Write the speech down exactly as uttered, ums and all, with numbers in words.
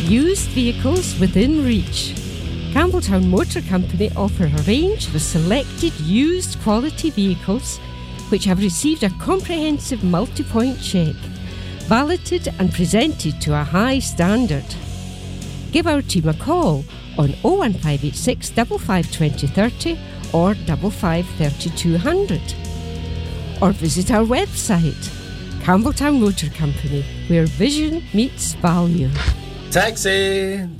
used vehicles within reach. Campbelltown Motor Company offer a range of selected used quality vehicles which have received a comprehensive multi-point check, validated and presented to a high standard. Give our team a call on oh one five eight six, five five two oh three oh or five five three two hundred. Or visit our website, Campbelltown Motor Company, where vision meets value. Taxi!